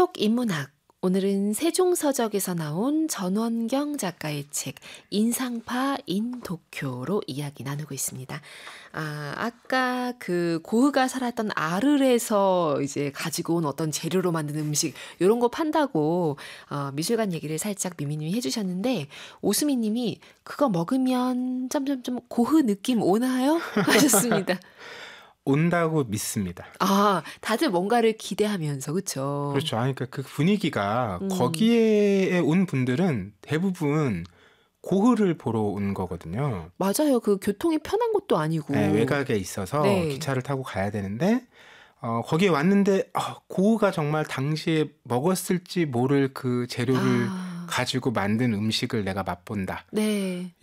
속 인문학. 오늘은 세종서적에서 나온 전원경 작가의 책 인상파 인도쿄로 이야기 나누고 있습니다. 아까 그 고흐가 살았던 아르에서 이제 가지고 온 어떤 재료로 만든 음식 이런 거 판다고 미술관 얘기를 살짝 미미님이 해주셨는데 오수미님이 그거 먹으면 점점점 고흐 느낌 오나요? 하셨습니다. 온다고 믿습니다. 다들 뭔가를 기대하면서 그렇죠. 그렇죠. 그러니까 그 분위기가 거기에 온 분들은 대부분 고흐를 보러 온 거거든요. 맞아요. 그 교통이 편한 것도 아니고. 네, 외곽에 있어서 네. 기차를 타고 가야 되는데 거기에 왔는데 고흐가 정말 당시에 먹었을지 모를 그 재료를 가지고 만든 음식을 내가 맛본다. 네.